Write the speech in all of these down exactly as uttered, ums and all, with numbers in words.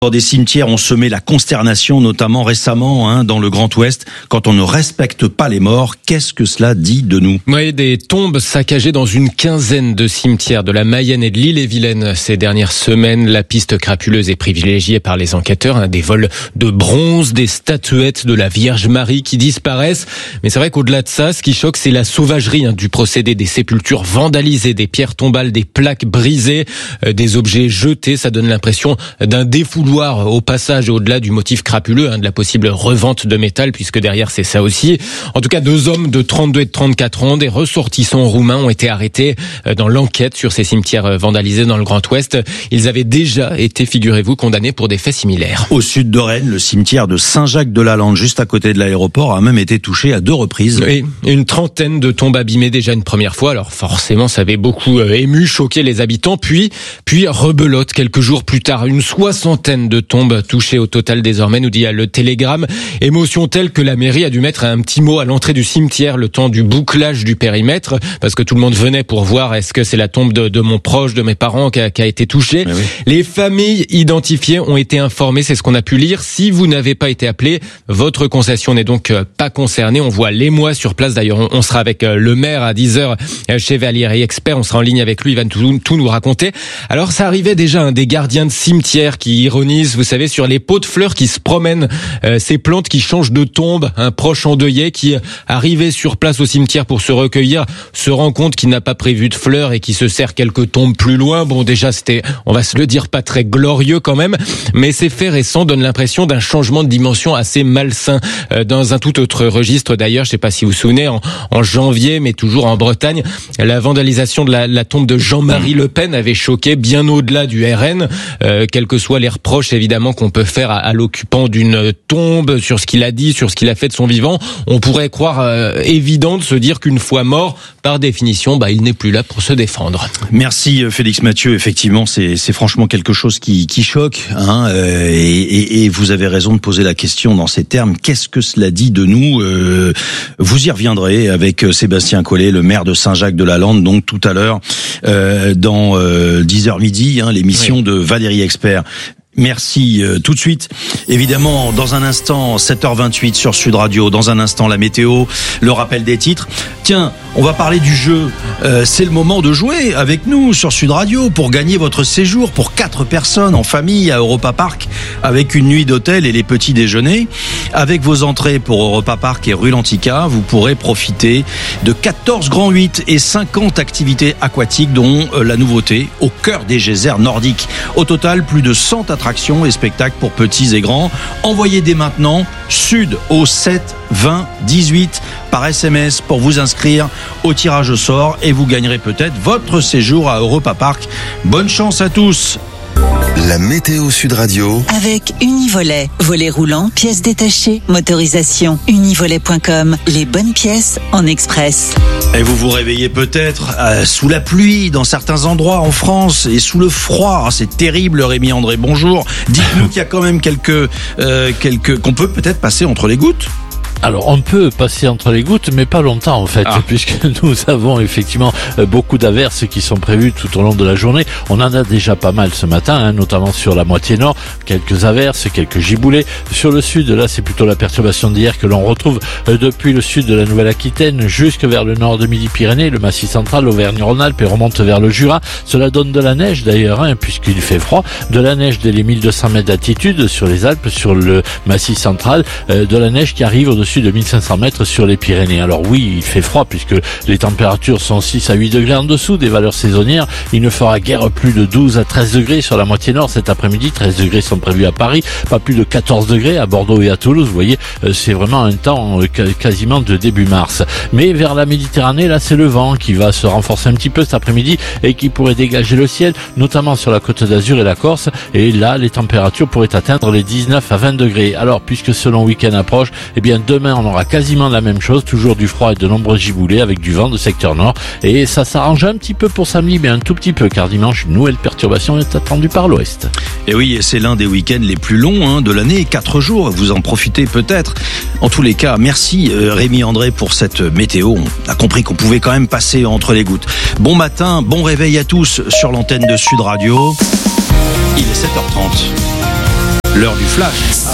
Des cimetières ont semé la consternation, notamment récemment hein, dans le Grand Ouest. Quand on ne respecte pas les morts, qu'est-ce que cela dit de nous ? Oui, des tombes saccagées dans une quinzaine de cimetières de la Mayenne et de l'Ille-et-Vilaine ces dernières semaines. La piste crapuleuse est privilégiée par les enquêteurs. Hein, des vols de bronze, des statuettes de la Vierge Marie qui disparaissent. Mais c'est vrai qu'au-delà de ça, ce qui choque, c'est la sauvagerie hein, du procédé, des sépultures vandalisées, des pierres tombales, des plaques brisées, euh, des objets jetés. Ça donne l'impression d'un défouloir au passage et au-delà du motif crapuleux, hein, de la possible revente de métal, puisque derrière c'est ça aussi. En tout cas, deux hommes de trente-deux et de trente-quatre ans, des ressortissants roumains, ont été arrêtés dans l'enquête sur ces cimetières vandalisés dans le Grand Ouest. Ils avaient déjà été, figurez-vous, condamnés pour des faits similaires. Au sud de Rennes, le cimetière de Saint-Jacques-de-la-Lande, juste à côté de l'aéroport, a même été touché à deux reprises. Oui, une trentaine de tombes abîmées déjà une première fois. Alors forcément, ça avait beaucoup ému, choqué les habitants. Puis, puis rebelote quelques jours plus tard, une soixantaine de tombes touchées au total désormais, nous dit le Télégramme. Émotion telle que la mairie a dû mettre un petit mot à l'entrée du cimetière le temps du bouclage du périmètre, parce que tout le monde venait pour voir est-ce que c'est la tombe de, de mon proche, de mes parents qui a, qui a été touchée. Oui. Les familles identifiées ont été informées, c'est ce qu'on a pu lire. Si vous n'avez pas été appelé, votre concession n'est donc pas concernée. On voit l'émoi sur place. D'ailleurs, on, on sera avec le maire à dix heures chez Valieri Expert. On sera en ligne avec lui, il va tout, tout nous raconter. Alors ça arrivait déjà, hein, des gardiens de cimetière qui ironisent, vous savez, sur les pots de fleurs qui se promènent, euh, ces plantes qui changent de tombe. Un proche endeuillé qui arrivait sur place au cimetière pour se recueillir se rend compte qu'il n'a pas prévu de fleurs et qui se sert quelques tombes plus loin. Bon, déjà, c'était, on va se le dire, pas très glorieux quand même, mais ces faits récents donnent l'impression d'un changement de dimension assez malsain. Euh, dans un tout autre registre d'ailleurs, je sais pas si vous vous souvenez, en, en janvier, mais toujours en Bretagne, la vandalisation de la, la tombe de Jean-Marie Le Pen avait choqué bien au-delà du R N, euh, quels que soient les reproches évidemment qu'on peut faire à, à l'occupant d'une tombe sur ce qu'il a dit, sur ce qu'il a fait de son vivant. On pourrait croire euh, évident de se dire qu'une fois mort, par définition, bah, il n'est plus là pour se défendre. Merci Félix Mathieu. Effectivement, c'est, c'est franchement quelque chose qui, qui choque. Hein, euh, et, et, et vous avez raison de poser la question dans ces termes. Qu'est-ce que cela dit de nous ? euh, Vous y reviendrez avec Sébastien Collet, le maire de Saint-Jacques-de-la-Lande, donc tout à l'heure euh, dans euh, dix heures midi, hein, l'émission oui. de Valieri Expert. Merci. Euh, tout de suite, évidemment, dans un instant, sept heures vingt-huit sur Sud Radio, dans un instant, la météo, le rappel des titres. Tiens, on va parler du jeu. Euh, c'est le moment de jouer avec nous sur Sud Radio pour gagner votre séjour pour quatre personnes en famille à Europa Park avec une nuit d'hôtel et les petits déjeuners. Avec vos entrées pour Europa Park et rue Lantica, vous pourrez profiter de quatorze grands huit et cinquante activités aquatiques, dont euh, la nouveauté au cœur des geysers nordiques. Au total, plus de cent attractions et spectacles pour petits et grands. Envoyez dès maintenant Sud au sept vingt dix-huit par S M S pour vous inscrire au tirage au sort et vous gagnerez peut-être votre séjour à Europa Park. Bonne chance à tous. La météo Sud Radio avec Univolet, volet roulant, pièces détachées, motorisation. Univolet point com, les bonnes pièces en express. Et vous vous réveillez peut-être euh, sous la pluie dans certains endroits en France et sous le froid. Ah, c'est terrible, Rémi André. Bonjour. Dites-nous qu'il y a quand même quelques, euh, quelques qu'on peut peut-être passer entre les gouttes. Alors, on peut passer entre les gouttes, mais pas longtemps en fait, ah. puisque nous avons effectivement beaucoup d'averses qui sont prévues tout au long de la journée. On en a déjà pas mal ce matin, hein, notamment sur la moitié nord, quelques averses, quelques giboulées. Sur le sud, là, c'est plutôt la perturbation d'hier que l'on retrouve depuis le sud de la Nouvelle-Aquitaine jusque vers le nord de Midi-Pyrénées, le Massif central, l'Auvergne-Rhône-Alpes et remonte vers le Jura. Cela donne de la neige d'ailleurs, hein, puisqu'il fait froid, de la neige dès les mille deux cents mètres d'altitude sur les Alpes, sur le Massif central, euh, de la neige qui arrive au-dessus de mille cinq cents mètres sur les Pyrénées. Alors oui, il fait froid puisque les températures sont six à huit degrés en dessous des valeurs saisonnières. Il ne fera guère plus de douze à treize degrés sur la moitié nord cet après-midi. treize degrés sont prévus à Paris, pas plus de quatorze degrés à Bordeaux et à Toulouse. Vous voyez, c'est vraiment un temps quasiment de début mars. Mais vers la Méditerranée, là, c'est le vent qui va se renforcer un petit peu cet après-midi et qui pourrait dégager le ciel, notamment sur la Côte d'Azur et la Corse. Et là, les températures pourraient atteindre les dix-neuf à vingt degrés. Alors, puisque ce long week-end approche, eh bien, demain, on aura quasiment la même chose, toujours du froid et de nombreux giboulées avec du vent de secteur nord. Et ça s'arrange un petit peu pour samedi, mais un tout petit peu, car dimanche, une nouvelle perturbation est attendue par l'ouest. Et oui, c'est l'un des week-ends les plus longs hein, de l'année, quatre jours, vous en profitez peut-être. En tous les cas, merci euh, Rémi André pour cette météo. On a compris qu'on pouvait quand même passer entre les gouttes. Bon matin, bon réveil à tous sur l'antenne de Sud Radio. Il est sept heures trente. L'heure du flash.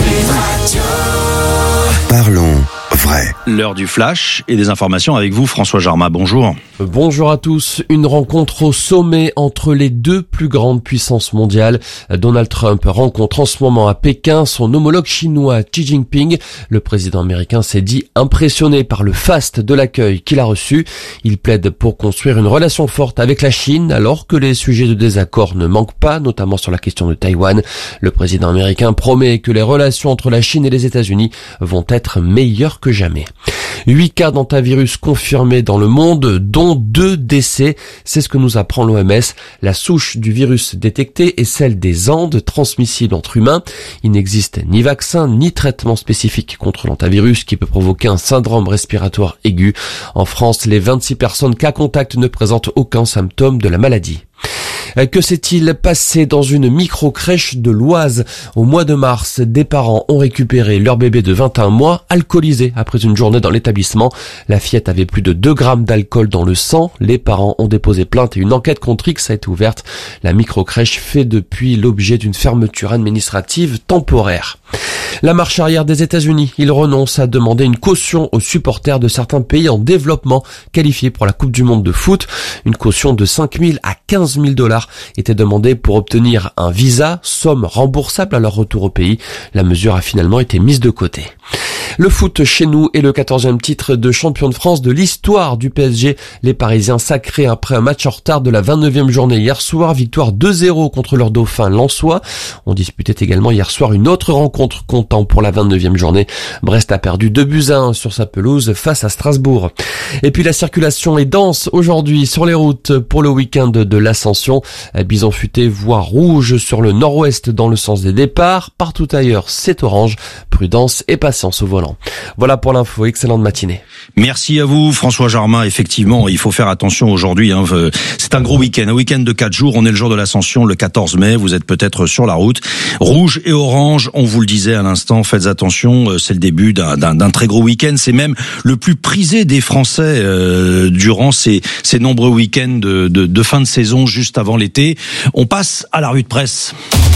Parlons vrai. L'heure du flash et des informations avec vous, François Jarmat. Bonjour. Bonjour à tous. Une rencontre au sommet entre les deux plus grandes puissances mondiales. Donald Trump rencontre en ce moment à Pékin son homologue chinois Xi Jinping. Le président américain s'est dit impressionné par le faste de l'accueil qu'il a reçu. Il plaide pour construire une relation forte avec la Chine alors que les sujets de désaccord ne manquent pas, notamment sur la question de Taïwan. Le président américain promet que les relations entre la Chine et les États-Unis vont être meilleures que jamais. Huit cas d'hantavirus confirmés dans le monde, dont deux décès. C'est ce que nous apprend l'O M S. La souche du virus détectée est celle des Andes, transmissible entre humains. Il n'existe ni vaccin ni traitement spécifique contre l'hantavirus qui peut provoquer un syndrome respiratoire aigu. En France, les vingt-six personnes cas contact ne présentent aucun symptôme de la maladie. Que s'est-il passé dans une micro-crèche de l'Oise? Au mois de mars, des parents ont récupéré leur bébé de vingt et un mois, alcoolisé après une journée dans l'établissement. La fillette avait plus de deux grammes d'alcool dans le sang. Les parents ont déposé plainte et une enquête contre X a été ouverte. La micro-crèche fait depuis l'objet d'une fermeture administrative temporaire. La marche arrière des États-Unis, ils renoncent à demander une caution aux supporters de certains pays en développement qualifiés pour la Coupe du Monde de foot. Une caution de cinq mille à quinze mille dollars était demandée pour obtenir un visa, somme remboursable à leur retour au pays. La mesure a finalement été mise de côté. Le foot chez nous est le quatorzième titre de champion de France de l'histoire du P S G. Les Parisiens sacrés après un match en retard de la vingt-neuvième journée hier soir. Victoire deux zéro contre leur dauphin lensois. On disputait également hier soir une autre rencontre comptant pour la vingt-neuvième journée. Brest a perdu deux buts à un sur sa pelouse face à Strasbourg. Et puis la circulation est dense aujourd'hui sur les routes pour le week-end de l'Ascension. Bison futé voie rouge sur le nord-ouest dans le sens des départs. Partout ailleurs, c'est orange. Prudence et patience au volant. Voilà pour l'info. Excellente matinée. Merci à vous, François Jarmat. Effectivement, il faut faire attention aujourd'hui. Hein. C'est un gros week-end, un week-end de quatre jours. On est le jour de l'Ascension, le quatorze mai. Vous êtes peut-être sur la route. Rouge et orange, on vous le disait à l'instant, faites attention. C'est le début d'un, d'un, d'un très gros week-end. C'est même le plus prisé des Français euh, durant ces, ces nombreux week-ends de, de, de fin de saison, juste avant l'été. On passe à la revue de presse.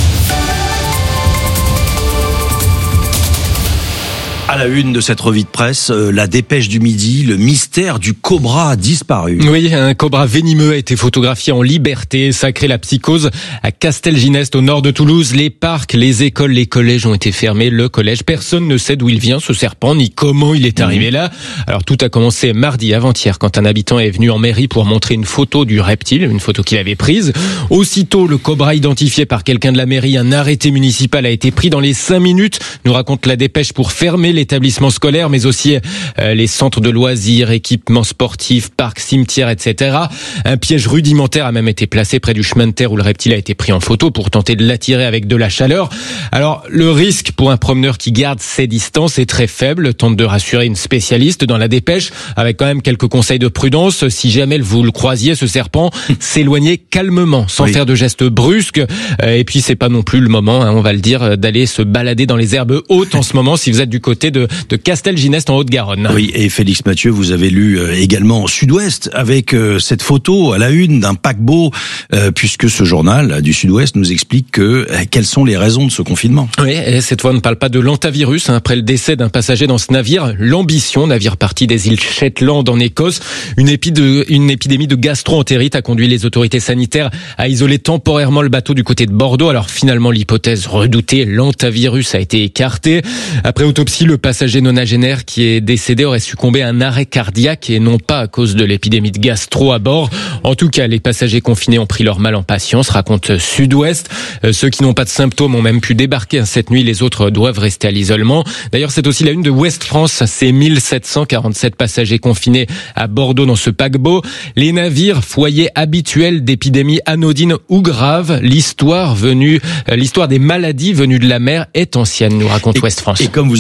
À la une de cette revue de presse, euh, la dépêche du midi, le mystère du cobra disparu. Oui, un cobra venimeux a été photographié en liberté. Ça crée la psychose à Castelginest, au nord de Toulouse. Les parcs, les écoles, les collèges ont été fermés. Le collège, personne ne sait d'où il vient, ce serpent, ni comment il est arrivé mmh. là. Alors tout a commencé mardi avant-hier, quand un habitant est venu en mairie pour montrer une photo du reptile, une photo qu'il avait prise. Aussitôt, le cobra identifié par quelqu'un de la mairie, un arrêté municipal a été pris dans les cinq minutes, nous raconte la dépêche, pour fermer les établissements scolaires, mais aussi euh, les centres de loisirs, équipements sportifs, parcs, cimetières, et cetera. Un piège rudimentaire a même été placé près du chemin de terre où le reptile a été pris en photo pour tenter de l'attirer avec de la chaleur. Alors, le risque pour un promeneur qui garde ses distances est très faible, tente de rassurer une spécialiste dans la dépêche, avec quand même quelques conseils de prudence. Si jamais vous le croisiez, ce serpent, s'éloignez calmement, sans oui. faire de gestes brusques. Et puis, c'est pas non plus le moment, hein, on va le dire, d'aller se balader dans les herbes hautes en ce moment, si vous êtes du côté de, de Castelginest en Haute-Garonne. Oui, et Félix Mathieu, vous avez lu euh, également Sud-Ouest avec euh, cette photo à la une d'un paquebot, euh, puisque ce journal du Sud-Ouest nous explique que euh, quelles sont les raisons de ce confinement. Oui, et cette fois on ne parle pas de l'hantavirus, hein, après le décès d'un passager dans ce navire, l'Ambition, navire parti des îles Shetland en Écosse. Une, épi de, une épidémie de gastro-entérite a conduit les autorités sanitaires à isoler temporairement le bateau du côté de Bordeaux. Alors finalement, l'hypothèse redoutée, l'hantavirus, a été écartée. Après autopsie, le passager nonagénaire qui est décédé aurait succombé à un arrêt cardiaque et non pas à cause de l'épidémie de gastro à bord. En tout cas, les passagers confinés ont pris leur mal en patience, raconte Sud-Ouest. Euh, ceux qui n'ont pas de symptômes ont même pu débarquer cette nuit. Les autres doivent rester à l'isolement. D'ailleurs, c'est aussi la une de Ouest France. C'est mille sept cent quarante-sept passagers confinés à Bordeaux dans ce paquebot. Les navires, foyers habituels d'épidémies anodines ou graves. L'histoire venue, euh, l'histoire des maladies venues de la mer est ancienne, nous raconte et, Ouest France. Et comme vous avez l'œil,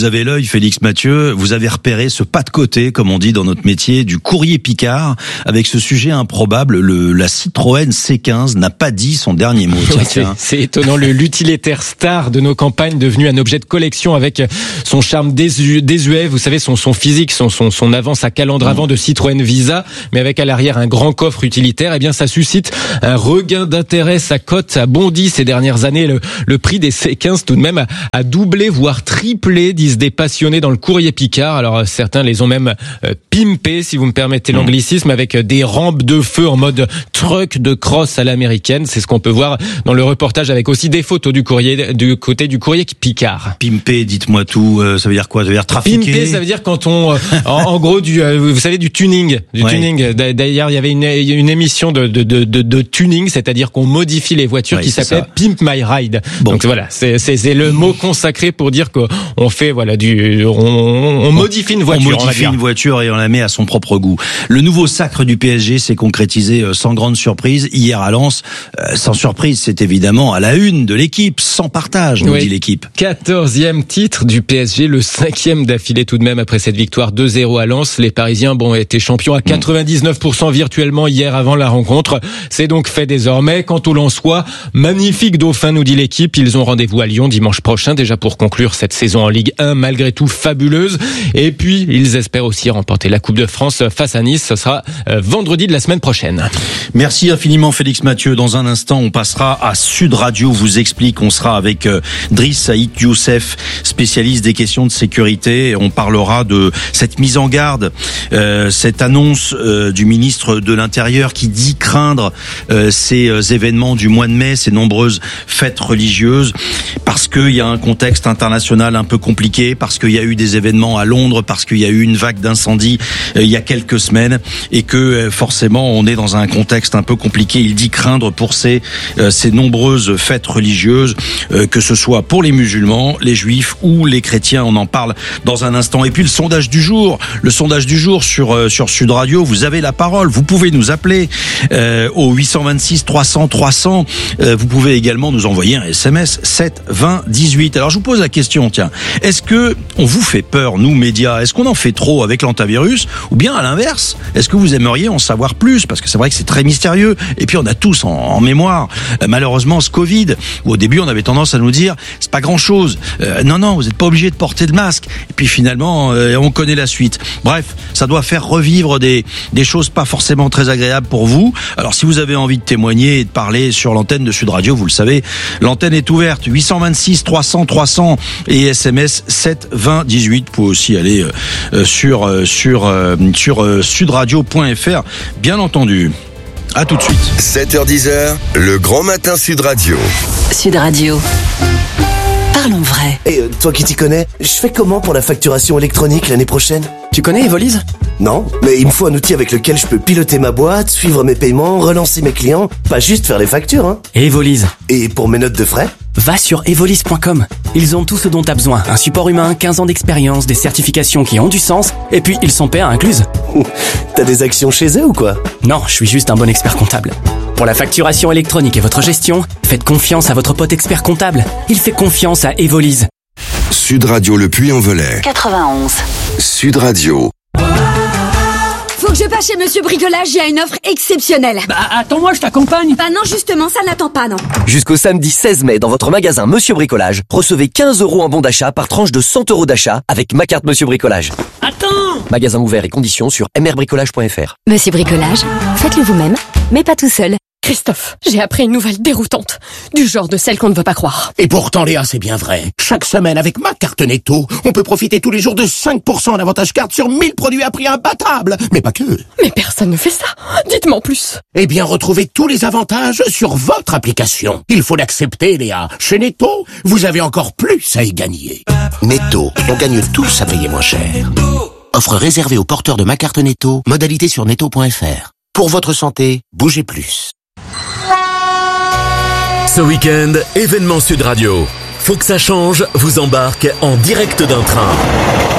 Félix Mathieu, vous avez repéré ce pas de côté, comme on dit dans notre métier, du courrier Picard, avec ce sujet improbable, le, la Citroën C quinze n'a pas dit son dernier mot. Tiens, oui, c'est, tiens. c'est étonnant, le, l'utilitaire star de nos campagnes, devenu un objet de collection avec son charme désu, désuet, vous savez, son, son physique, son, son, son avance à calandre avant de Citroën Visa, mais avec à l'arrière un grand coffre utilitaire, eh bien ça suscite un regain d'intérêt, sa cote a bondi ces dernières années, le, le prix des C quinze tout de même a, a doublé, voire triplé, disent des passionnés dans le courrier Picard. Alors certains les ont même euh, pimpés, si vous me permettez l'anglicisme, avec des rampes de feu en mode truck de cross à l'américaine. C'est ce qu'on peut voir dans le reportage, avec aussi des photos du courrier, du côté du courrier Picard. Pimper, dites-moi tout, euh, ça veut dire quoi? Ça veut dire trafiquer? Pimper, ça veut dire quand on, euh, en, en gros, du, euh, vous savez, du tuning, du ouais. tuning. D'ailleurs, il y avait une, une émission de, de, de, de, de tuning, c'est-à-dire qu'on modifie les voitures, ouais, qui s'appelait ça. Pimp My Ride. Bon. Donc voilà, c'est, c'est, c'est le mot consacré pour dire qu'on fait, voilà, du, on, on modifie une voiture. On modifie on une voiture et on la met à son propre goût. Le nouveau sacre du P S G s'est concrétisé sans grande surprise hier à Lens. Euh, sans surprise, c'est évidemment à la une de l'équipe, sans partage, nous oui. dit l'équipe. quatorzième titre du P S G, le cinquième d'affilée tout de même après cette victoire deux zéro à Lens. Les Parisiens, bon, étaient champions à quatre-vingt-dix-neuf pour cent virtuellement hier avant la rencontre. C'est donc fait désormais. Quant aux Lensois, magnifique dauphin, nous dit l'équipe. Ils ont rendez-vous à Lyon dimanche prochain, déjà pour conclure cette saison en Ligue un, malgré tout fabuleuse. Et puis, ils espèrent aussi remporter la Coupe de France face à Nice. Ce sera vendredi de la semaine prochaine. Merci infiniment Félix Mathieu. Dans un instant, on passera à Sud Radio vous explique. On sera avec Driss Saïd Youssef, spécialiste des questions de sécurité. On parlera de cette mise en garde, euh, cette annonce euh, du ministre de l'Intérieur qui dit craindre euh, ces euh, événements du mois de mai, ces nombreuses fêtes religieuses, parce qu'il y a un contexte international un peu compliqué, parce qu'il y a eu des événements à Londres, parce qu'il y a eu une vague d'incendie euh, il y a quelques semaines, et que euh, forcément on est dans un contexte un peu compliqué. Il dit craindre pour ces, euh, ces nombreuses fêtes religieuses, euh, que ce soit pour les musulmans, les juifs ou les chrétiens. On en parle dans un instant. Et puis le sondage du jour, le sondage du jour sur euh, sur Sud Radio. Vous avez la parole. Vous pouvez nous appeler euh, au huit cent vingt-six trois cents trois cents. Euh, vous pouvez également nous envoyer un S M S sept vingt dix-huit. Alors je vous pose la question. Tiens, est-ce que on vous fait peur, nous médias? Est-ce qu'on en fait trop avec l'antivirus, ou bien à l'inverse, est-ce que vous aimeriez en savoir plus? Parce que c'est vrai que c'est très mystérieux. Et puis on a tous en, en mémoire euh, malheureusement ce Covid, où au début on avait tendance à nous dire c'est pas grand-chose. Euh, non non, vous n'êtes pas obligé de porter de masque. Et puis finalement euh, on connaît la suite. Bref, ça doit faire revivre des des choses pas forcément très agréables pour vous. Alors si vous avez envie de témoigner et de parler sur l'antenne de Sud Radio, vous le savez, l'antenne est ouverte. huit cent vingt-six trois cents trois cents et S M S sept vingt dix-huit. Vous pouvez aussi aller euh, sur euh, sur euh, sur euh, sudradio point f r, bien entendu. À tout de suite. sept heures dix, le grand matin Sud Radio. Sud Radio. Parlons vrai. Et euh, toi qui t'y connais, je fais comment pour la facturation électronique l'année prochaine? Tu connais Evolise? Non, mais il me faut un outil avec lequel je peux piloter ma boîte, suivre mes paiements, relancer mes clients, pas juste faire les factures, hein. Evolise. Et pour mes notes de frais? Va sur evolise point com. Ils ont tout ce dont t'as besoin. Un support humain, quinze ans d'expérience, des certifications qui ont du sens, et puis ils sont P A incluses. T'as des actions chez eux ou quoi? Non, je suis juste un bon expert comptable. Pour la facturation électronique et votre gestion, faites confiance à votre pote expert comptable. Il fait confiance à Evolise. Sud Radio Le Puy-en-Velay. quatre-vingt-onze. Sud Radio. Faut que je passe chez Monsieur Bricolage, il y a une offre exceptionnelle. Bah attends-moi, je t'accompagne. Bah non, justement, ça n'attend pas, non. Jusqu'au samedi seize mai, dans votre magasin Monsieur Bricolage, recevez quinze euros en bon d'achat par tranche de cent euros d'achat avec ma carte Monsieur Bricolage. Attends! Magasin ouvert et conditions sur m r bricolage point f r. Monsieur Bricolage, faites-le vous-même, mais pas tout seul. Christophe, j'ai appris une nouvelle déroutante, du genre de celle qu'on ne veut pas croire. Et pourtant Léa, c'est bien vrai. Chaque semaine avec ma carte Netto, on peut profiter tous les jours de cinq pour cent d'avantage carte sur mille produits à prix imbattable. Mais pas que. Mais personne ne fait ça. Dites-moi en plus. Eh bien, retrouvez tous les avantages sur votre application. Il faut l'accepter, Léa. Chez Netto, vous avez encore plus à y gagner. Netto, on gagne tous à payer moins cher. Offre réservée aux porteurs de ma carte Netto. Modalité sur netto point f r. Pour votre santé, bougez plus. Ce week-end, événement Sud Radio. Faut que ça change vous embarque en direct d'un train.